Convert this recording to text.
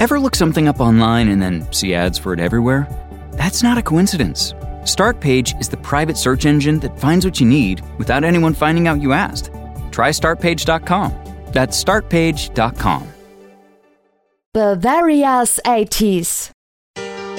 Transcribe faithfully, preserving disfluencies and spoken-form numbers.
Ever look something up online and then see ads for it everywhere? That's not a coincidence. Startpage is the private search engine that finds what you need without anyone finding out you asked. Try start page dot com. That's start page dot com. Bavaria's eighties.